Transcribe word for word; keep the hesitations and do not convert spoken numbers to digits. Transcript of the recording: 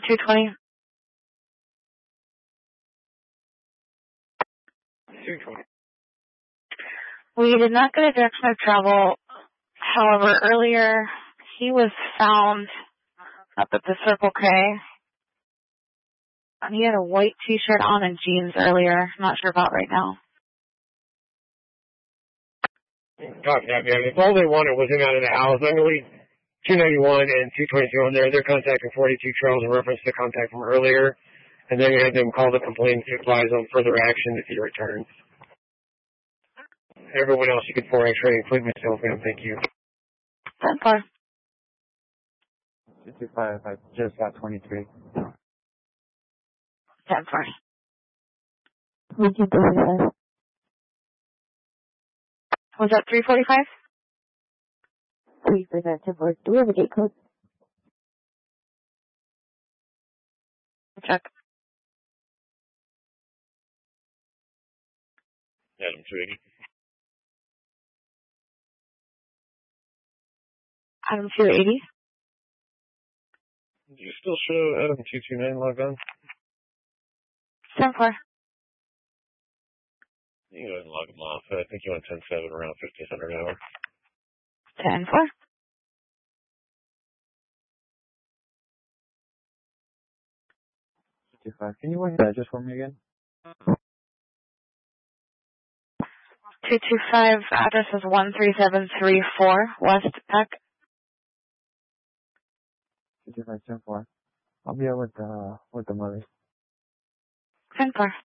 two twenty. two twenty. We did not get a direction of travel. However, earlier he was found up at the Circle K. And he had a white t-shirt on and jeans earlier. I'm not sure about right now. Copy that, man. If all they wanted was him out of the house, I'm going to leave two ninety-one and two twenty-two on there. They're contacting forty-two Trails in reference to contact from earlier. And then we had them call the complaint to advise on further action if he returns. Everyone else, you can four X-ray, including myself, ma'am. Thank you. ten four. two two five, I just got twenty-three. ten four. Was that three forty-five? three forty-five, ten four. Do we have a gate code? Check. Adam two eighty. Adam two eighty. Do you still show Adam two two nine logged on? ten four. You can go ahead and log him off. I think you went ten seven around fifteen hundred an hour. ten four. two two five. Can you wait that just for me again? two two five, address is one three seven three four West Peck. two two five, ten four. I'll be out with, uh, with the mother. ten four.